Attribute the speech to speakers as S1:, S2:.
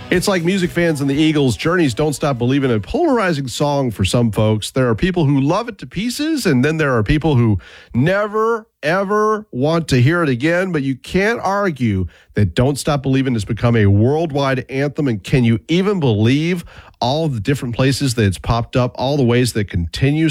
S1: It's like music fans and the Eagles. Journey's Don't Stop Believin', a polarizing song for some folks. There are people who love it to pieces, and then there are people who never, ever want to hear it again. But you can't argue that Don't Stop Believin' has become a worldwide anthem. And can you even believe all the different places that it's popped up, all the ways that it continues